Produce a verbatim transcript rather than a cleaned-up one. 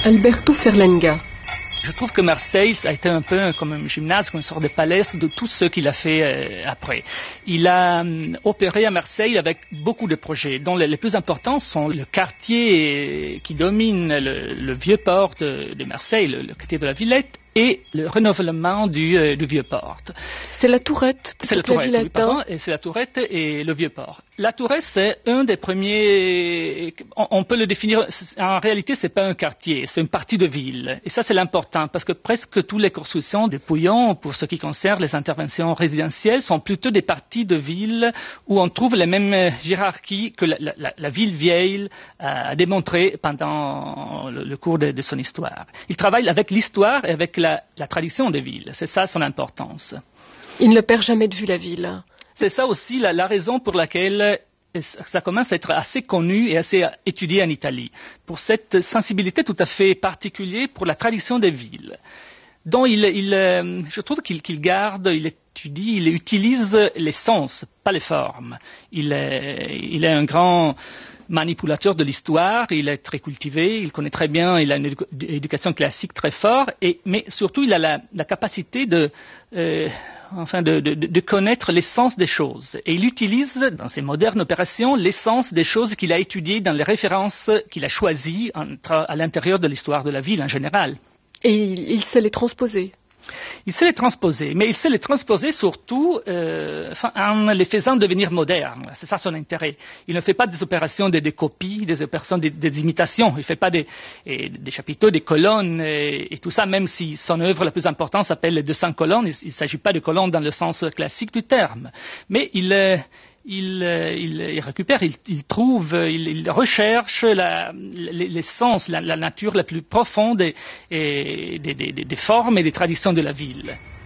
Alberto Ferlenga. Je trouve que Marseille, ça a été un peu comme un gymnase, comme une sorte de palais de tout ce qu'il a fait euh, après. Il a euh, opéré à Marseille avec beaucoup de projets, dont les, les plus importants sont le quartier qui domine le, le vieux port de, de Marseille, le, le quartier de la Villette, et le renouvellement du, euh, du vieux port. C'est la Tourette. C'est la Tourette, la oui, pardon, et c'est la Tourette et le vieux port. La Tourette, c'est un des premiers. On, on peut le définir. En réalité, c'est pas un quartier, c'est une partie de ville. Et ça, c'est l'important, parce que presque toutes les constructions de Pouillon, pour ce qui concerne les interventions résidentielles, sont plutôt des parties de ville où on trouve les mêmes hiérarchies que la, la, la ville vieille a démontré pendant le, le cours de, de son histoire. Il travaille avec l'histoire et avec la, la tradition des villes. C'est ça son importance. Il ne perd jamais de vue la ville. C'est ça aussi la, la raison pour laquelle ça commence à être assez connu et assez étudié en Italie, pour cette sensibilité tout à fait particulière pour la tradition des villes, dont il, il, je trouve qu'il, qu'il garde, il étudie, il utilise les sens, pas les formes. Il est, il est un grand manipulateur de l'histoire, il est très cultivé, il connaît très bien, il a une éducation classique très forte, et, mais surtout il a la, la capacité de, euh, enfin de, de, de connaître l'essence des choses. Et il utilise dans ses modernes opérations l'essence des choses qu'il a étudiées dans les références qu'il a choisies entre, à l'intérieur de l'histoire de la ville en général. Et il, il sait les transposer. Il sait les transposer, mais il sait les transposer surtout euh, en les faisant devenir modernes. C'est ça son intérêt. Il ne fait pas des opérations de, de copies, des opérations de, des imitations. Il ne fait pas des, et, des chapiteaux, des colonnes et, et tout ça, même si son œuvre la plus importante s'appelle les deux cents colonnes. Il ne s'agit pas de colonnes dans le sens classique du terme. Mais il... Euh, Il, il, il récupère, il, il trouve, il, il recherche la, l'essence, la, la nature la plus profonde et, et des, des, des formes et des traditions de la ville.